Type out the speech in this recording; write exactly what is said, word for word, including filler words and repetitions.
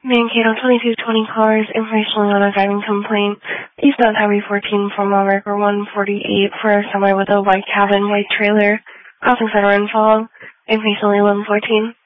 Mankato twenty-two twenty cars, information on a driving complaint. Eastbound Highway fourteen from Mall Record one forty-eight for a semi with a white cabin, white trailer, crossing center and fog. Information eleven fourteen.